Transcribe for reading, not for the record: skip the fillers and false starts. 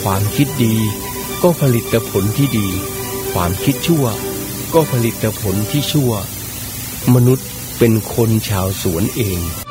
ความคิดดีก็ผลิตผลที่ดีความคิดชั่วก็ผลิตผลที่ชั่วมนุษย์เป็นคนชาวสวนเอง